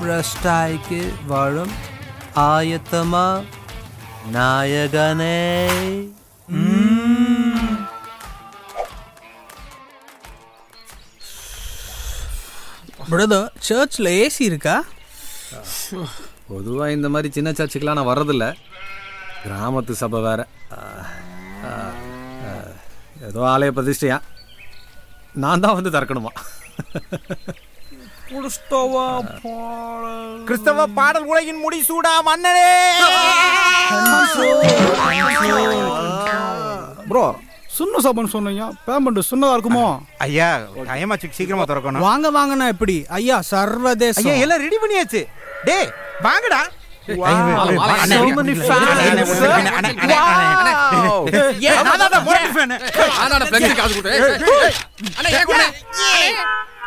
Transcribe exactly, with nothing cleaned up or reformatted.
பிரஸ்டாய்க்கு வாழும் ஆயத்தமா நாயகனே? பிரதர், சர்ச்சில் ஏசி இருக்கா? பொதுவாக இந்த மாதிரி சின்ன சர்ச்சுக்கெலாம் நான் வர்றதில்ல. கிராமத்து சபை வேற. ஏதோ ஆலய பிரதிஷ்டையா, நான் தான் வந்து திறக்கணுமா? கிறிஸ்தவ பாடல் உலகின் முடிசூடா மன்னனே. ப்ரோ, சுண்ண சபைன்னு சொன்னீங்க, பேமெண்ட் சுண்ணதா இருக்குமோ? ஐயா டைம் ஆச்சு, சீக்கிரமா திறக்கணும். வாங்க வாங்கண்ணா. எப்படி ஐயா? சர்வதேச ஐயா எல்லாம் ரெடி பண்ணியாச்சு. டே வாங்கடா. So many fans.